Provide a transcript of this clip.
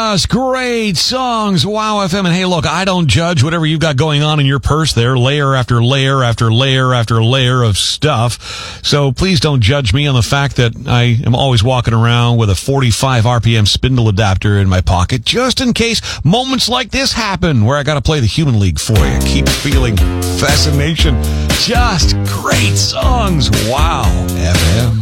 Just great songs. Wow FM. And hey, look, I don't judge whatever you've got going on in your purse there, layer after layer after layer after layer of stuff. So please don't judge me on the fact that I am always walking around with a 45 RPM spindle adapter in my pocket, just in case moments like this happen where I got to play the Human League for you. Keep feeling fascination. Just great songs. Wow FM.